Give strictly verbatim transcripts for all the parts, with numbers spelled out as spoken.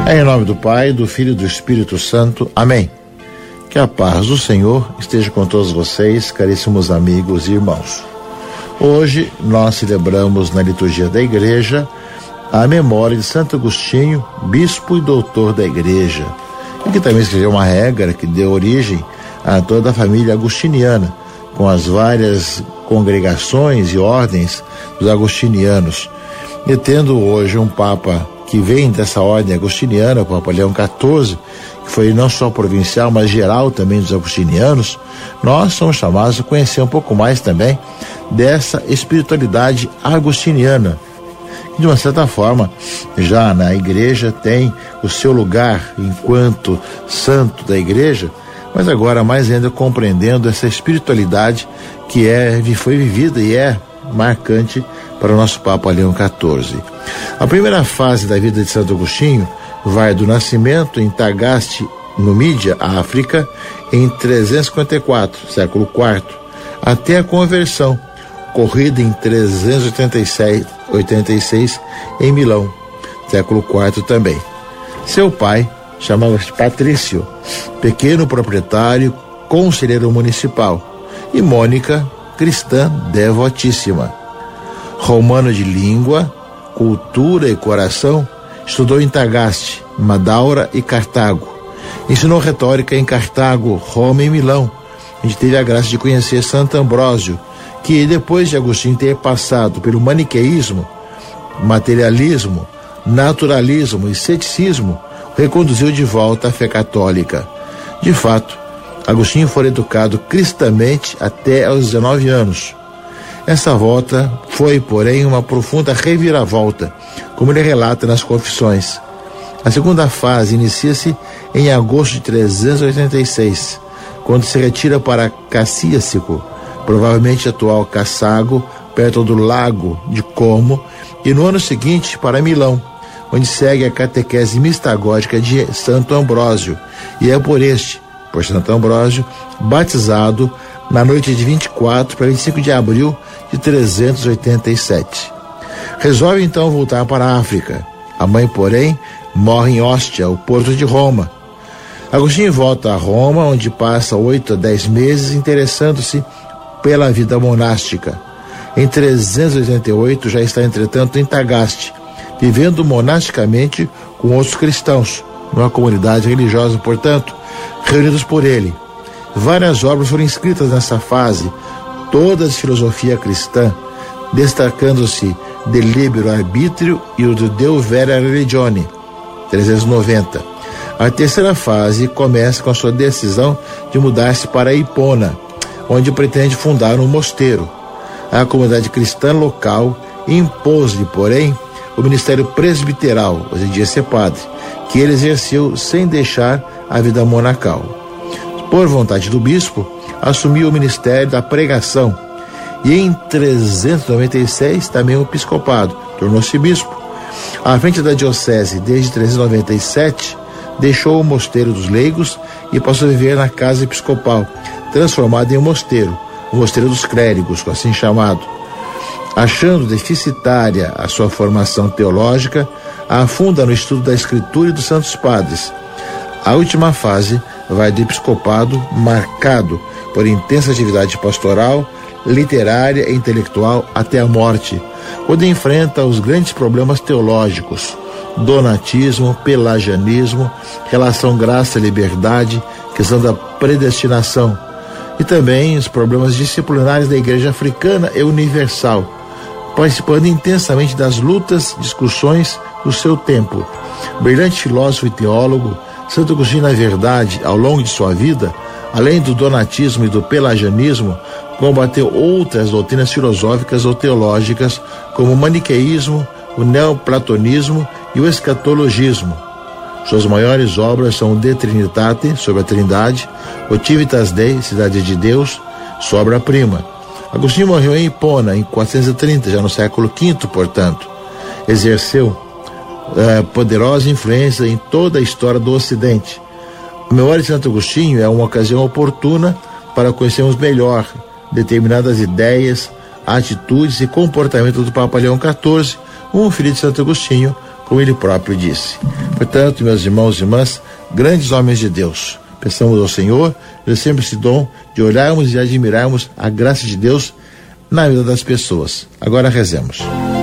Em nome do Pai, do Filho e do Espírito Santo. Amém. Que a paz do Senhor esteja com todos vocês, caríssimos amigos e irmãos. Hoje nós celebramos na liturgia da Igreja a memória de Santo Agostinho, bispo e doutor da Igreja, e que também escreveu uma regra que deu origem a toda a família agostiniana, com as várias congregações e ordens dos agostinianos. E tendo hoje um Papa que vem dessa ordem agostiniana, o Papa Leão quatorze, que foi não só provincial, mas geral também dos agostinianos, nós somos chamados a conhecer um pouco mais também dessa espiritualidade agostiniana, que de uma certa forma já na Igreja tem o seu lugar enquanto santo da Igreja, mas agora mais ainda compreendendo essa espiritualidade que é, foi vivida e é marcante para o nosso Papa Leão quatorze. A primeira fase da vida de Santo Agostinho vai do nascimento em Tagaste, no Mídia, África, em trezentos e cinquenta e quatro, século quarto, até a conversão, ocorrida em trezentos e oitenta e seis, em Milão, século quarto também. Seu pai chamava-se Patrício, pequeno proprietário, conselheiro municipal, e Mônica, cristã devotíssima. Romano de língua, cultura e coração, estudou em Tagaste, Madaura e Cartago. Ensinou retórica em Cartago, Roma e Milão, onde teve a graça de conhecer Santo Ambrósio, que depois de Agostinho ter passado pelo maniqueísmo, materialismo, naturalismo e ceticismo, reconduziu de volta à fé católica. De fato, Agostinho foi educado cristamente até aos dezenove anos. Essa volta foi, porém, uma profunda reviravolta, como ele relata nas Confissões. A segunda fase inicia-se em agosto de trezentos e oitenta e seis, quando se retira para Cassíaco, provavelmente atual Cassago, perto do lago de Como, e no ano seguinte para Milão, onde segue a catequese mistagógica de Santo Ambrósio, e é por este, por Santo Ambrósio, batizado na noite de vinte e quatro para vinte e cinco de abril de trezentos e oitenta e sete. Resolve então voltar para a África. A mãe, porém, morre em Ostia, o porto de Roma. Agostinho volta a Roma, onde passa oito a dez meses interessando-se pela vida monástica. Em trezentos e oitenta e oito já está, entretanto, em Tagaste, vivendo monasticamente com outros cristãos, numa comunidade religiosa, portanto, reunidos por ele. Várias obras foram escritas nessa fase, todas de filosofia cristã, destacando-se De Libero Arbitrio e o de Deo Vera Religione, trezentos e noventa. A terceira fase começa com a sua decisão de mudar-se para Hipona, onde pretende fundar um mosteiro. A comunidade cristã local impôs-lhe, porém, o ministério presbiteral, hoje em dia ser padre, que ele exerceu sem deixar a vida monacal. Por vontade do bispo, assumiu o ministério da pregação e em trezentos e noventa e seis também o episcopado, tornou-se bispo. À frente da diocese desde trezentos e noventa e sete, deixou o mosteiro dos leigos e passou a viver na casa episcopal, transformada em um mosteiro, o mosteiro dos clérigos, assim chamado. Achando deficitária a sua formação teológica, afunda no estudo da Escritura e dos Santos Padres. A última fase vai do episcopado, marcado por intensa atividade pastoral, literária e intelectual até a morte, quando enfrenta os grandes problemas teológicos: donatismo, pelagianismo, relação graça-liberdade, questão da predestinação, e também os problemas disciplinares da Igreja africana e universal, participando intensamente das lutas, discussões do seu tempo. Brilhante filósofo e teólogo, Santo Agostinho, na verdade, ao longo de sua vida, além do donatismo e do pelagianismo, combateu outras doutrinas filosóficas ou teológicas, como o maniqueísmo, o neoplatonismo e o escatologismo. Suas maiores obras são o De Trinitate, sobre a Trindade, o Civitas Dei, Cidade de Deus, sua obra-prima. Agostinho morreu em Hipona, em quatrocentos e trinta, já no século quinto, portanto. Exerceu eh, poderosa influência em toda a história do Ocidente. A memória de Santo Agostinho é uma ocasião oportuna para conhecermos melhor determinadas ideias, atitudes e comportamentos do Papa Leão quatorze, um filho de Santo Agostinho, como ele próprio disse. Portanto, meus irmãos e irmãs, grandes homens de Deus, peçamos ao Senhor, Ele sempre esse dom de olharmos e admirarmos a graça de Deus na vida das pessoas. Agora rezemos.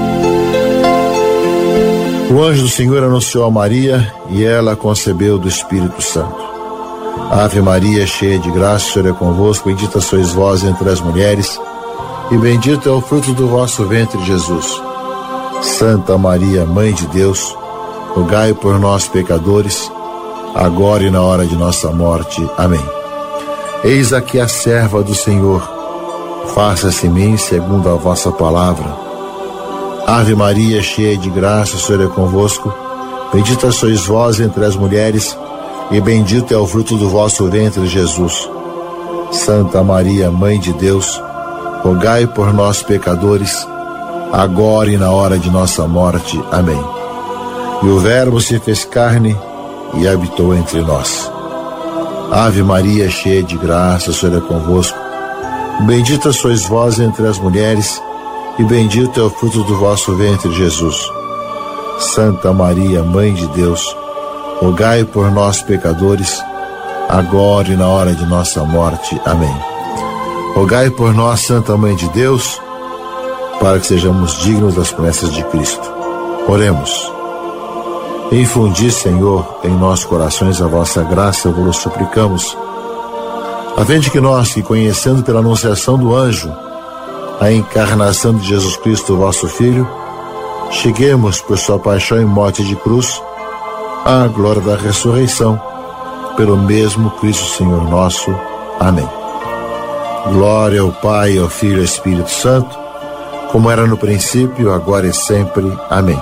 O anjo do Senhor anunciou a Maria e ela concebeu do Espírito Santo. Ave Maria, cheia de graça, o Senhor é convosco, bendita sois vós entre as mulheres, e bendito é o fruto do vosso ventre, Jesus. Santa Maria, Mãe de Deus, rogai por nós, pecadores, agora e na hora de nossa morte. Amém. Eis aqui a serva do Senhor, faça-se em mim segundo a vossa palavra. Ave Maria, cheia de graça, o Senhor é convosco, bendita sois vós entre as mulheres, e bendito é o fruto do vosso ventre, Jesus. Santa Maria, Mãe de Deus, rogai por nós, pecadores, agora e na hora de nossa morte. Amém. E o Verbo se fez carne e habitou entre nós. Ave Maria, cheia de graça, o Senhor é convosco, bendita sois vós entre as mulheres, e bendito é o fruto do vosso ventre, Jesus. Santa Maria, Mãe de Deus, rogai por nós, pecadores, agora e na hora de nossa morte. Amém. Rogai por nós, Santa Mãe de Deus, para que sejamos dignos das promessas de Cristo. Oremos. Infundi, Senhor, em nossos corações a vossa graça, vos suplicamos, a fim de que nós, que conhecendo pela anunciação do anjo a encarnação de Jesus Cristo, vosso Filho, cheguemos por sua paixão e morte de cruz à glória da ressurreição, pelo mesmo Cristo Senhor nosso. Amém. Glória ao Pai, ao Filho e ao Espírito Santo, como era no princípio, agora e sempre. Amém.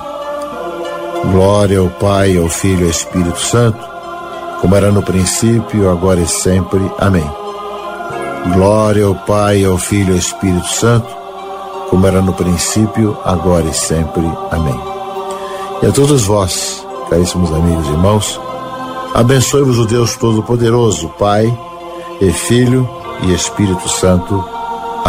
Glória ao Pai, ao Filho e ao Espírito Santo, como era no princípio, agora e sempre. Amém. Glória ao Pai, ao Filho e ao Espírito Santo, como era no princípio, agora e sempre. Amém. E a todos vós, caríssimos amigos e irmãos, abençoe-vos o Deus Todo-Poderoso, Pai e Filho e Espírito Santo.